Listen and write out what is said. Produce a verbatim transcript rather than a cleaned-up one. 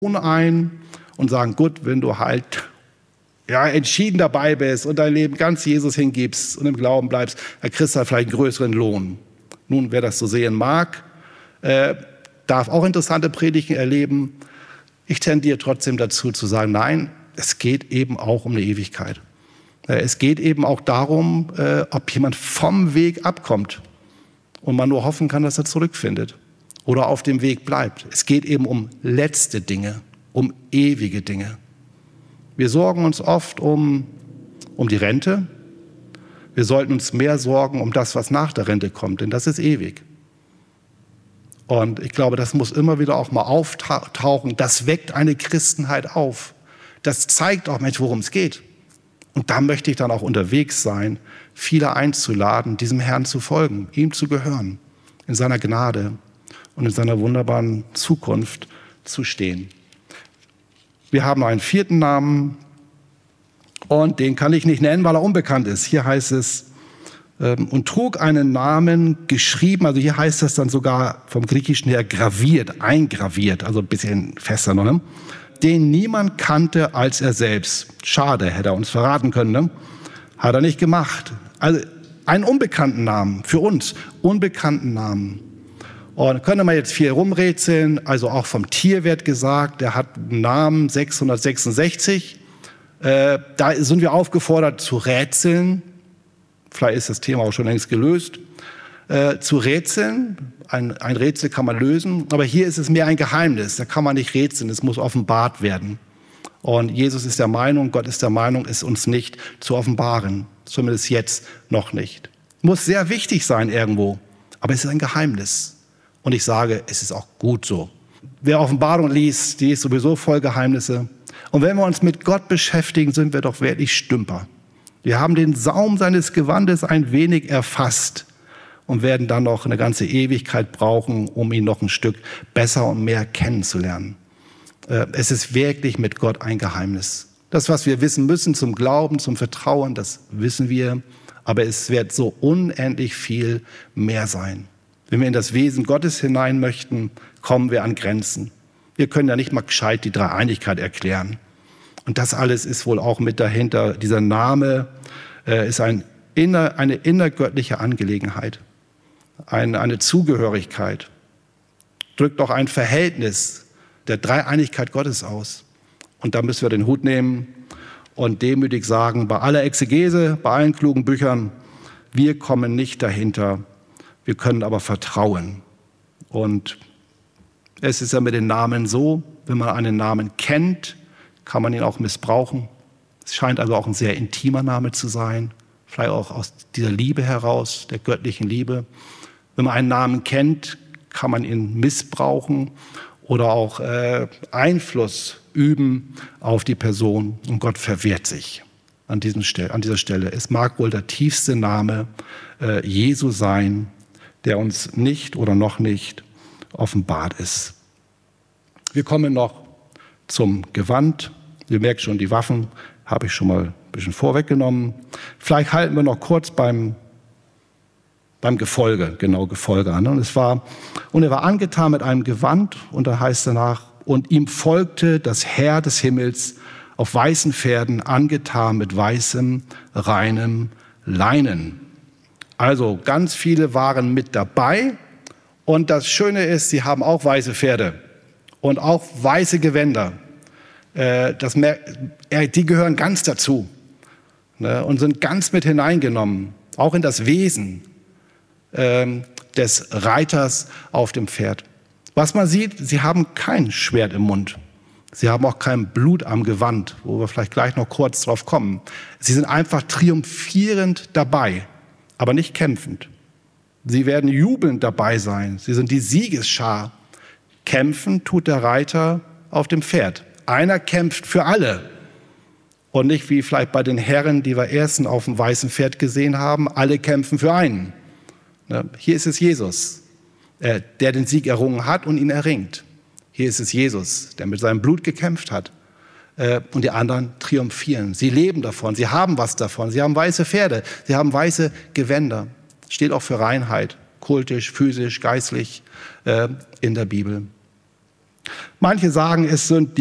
ein und sagen, gut, wenn du halt ja, entschieden dabei bist und dein Leben ganz Jesus hingibst und im Glauben bleibst, dann kriegst du halt vielleicht einen größeren Lohn. Nun, wer das so sehen mag, äh, darf auch interessante Predigten erleben. Ich tendiere trotzdem dazu zu sagen, nein, es geht eben auch um eine Ewigkeit. Äh, es geht eben auch darum, äh, ob jemand vom Weg abkommt und man nur hoffen kann, dass er zurückfindet oder auf dem Weg bleibt. Es geht eben um letzte Dinge, um ewige Dinge. Wir sorgen uns oft um, um die Rente. Wir sollten uns mehr sorgen um das, was nach der Rente kommt, denn das ist ewig. Und ich glaube, das muss immer wieder auch mal auftauchen. Das weckt eine Christenheit auf. Das zeigt auch, Mensch, worum es geht. Und da möchte ich dann auch unterwegs sein, viele einzuladen, diesem Herrn zu folgen, ihm zu gehören, in seiner Gnade und in seiner wunderbaren Zukunft zu stehen. Wir haben einen vierten Namen und den kann ich nicht nennen, weil er unbekannt ist. Hier heißt es, ähm, und trug einen Namen geschrieben, also hier heißt das dann sogar vom Griechischen her graviert, eingraviert, also ein bisschen fester noch, ne? Den niemand kannte als er selbst. Schade, hätte er uns verraten können, ne? Hat er nicht gemacht. Also einen unbekannten Namen, für uns unbekannten Namen. Und könnte man jetzt viel rumrätseln, also auch vom Tier wird gesagt, der hat einen Namen sechshundertsechsundsechzig. Äh, da sind wir aufgefordert zu rätseln. Vielleicht ist das Thema auch schon längst gelöst. Äh, zu rätseln, ein, ein Rätsel kann man lösen, aber hier ist es mehr ein Geheimnis. Da kann man nicht rätseln, es muss offenbart werden. Und Jesus ist der Meinung, Gott ist der Meinung, es uns nicht zu offenbaren. Zumindest jetzt noch nicht. Muss sehr wichtig sein irgendwo, aber es ist ein Geheimnis. Und ich sage, es ist auch gut so. Wer Offenbarung liest, die ist sowieso voll Geheimnisse. Und wenn wir uns mit Gott beschäftigen, sind wir doch wirklich Stümper. Wir haben den Saum seines Gewandes ein wenig erfasst und werden dann noch eine ganze Ewigkeit brauchen, um ihn noch ein Stück besser und mehr kennenzulernen. Es ist wirklich mit Gott ein Geheimnis. Das, was wir wissen müssen zum Glauben, zum Vertrauen, das wissen wir. Aber es wird so unendlich viel mehr sein. Wenn wir in das Wesen Gottes hinein möchten, kommen wir an Grenzen. Wir können ja nicht mal gescheit die Dreieinigkeit erklären. Und das alles ist wohl auch mit dahinter. Dieser Name äh, ist ein inner, eine innergöttliche Angelegenheit, ein, eine Zugehörigkeit, drückt auch ein Verhältnis der Dreieinigkeit Gottes aus. Und da müssen wir den Hut nehmen und demütig sagen, bei aller Exegese, bei allen klugen Büchern, wir kommen nicht dahinter. Wir können aber vertrauen. Und es ist ja mit den Namen so, wenn man einen Namen kennt, kann man ihn auch missbrauchen. Es scheint also auch ein sehr intimer Name zu sein, vielleicht auch aus dieser Liebe heraus, der göttlichen Liebe. Wenn man einen Namen kennt, kann man ihn missbrauchen oder auch äh, Einfluss üben auf die Person. Und Gott verwehrt sich an, diesem Stel- an dieser Stelle. Es mag wohl der tiefste Name äh, Jesu sein, der uns nicht oder noch nicht offenbart ist. Wir kommen noch zum Gewand. Ihr merkt schon, die Waffen habe ich schon mal ein bisschen vorweggenommen. Vielleicht halten wir noch kurz beim, beim Gefolge, genau Gefolge an. Und, es war, und er war angetan mit einem Gewand, und da heißt danach, und ihm folgte das Heer des Himmels auf weißen Pferden, angetan mit weißem, reinem Leinen. Also ganz viele waren mit dabei, und das Schöne ist, sie haben auch weiße Pferde und auch weiße Gewänder. Das, die gehören ganz dazu, ne, und sind ganz mit hineingenommen, auch in das Wesen äh, des Reiters auf dem Pferd. Was man sieht, sie haben kein Schwert im Mund. Sie haben auch kein Blut am Gewand, wo wir vielleicht gleich noch kurz drauf kommen. Sie sind einfach triumphierend dabei, aber nicht kämpfend. Sie werden jubelnd dabei sein. Sie sind die Siegesschar. Kämpfen tut der Reiter auf dem Pferd. Einer kämpft für alle. Und nicht wie vielleicht bei den Herren, die wir erst auf dem weißen Pferd gesehen haben, alle kämpfen für einen. Hier ist es Jesus, der den Sieg errungen hat und ihn erringt. Hier ist es Jesus, der mit seinem Blut gekämpft hat. Und die anderen triumphieren. Sie leben davon, sie haben was davon. Sie haben weiße Pferde, sie haben weiße Gewänder. Steht auch für Reinheit, kultisch, physisch, geistlich in der Bibel. Manche sagen, es sind die